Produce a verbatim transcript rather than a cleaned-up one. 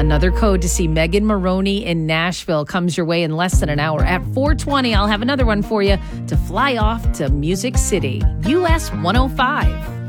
Another code to see Megan Moroney in Nashville comes your way in less than an hour. At four twenty, I'll have another one for you to fly off to Music City, U S one oh five.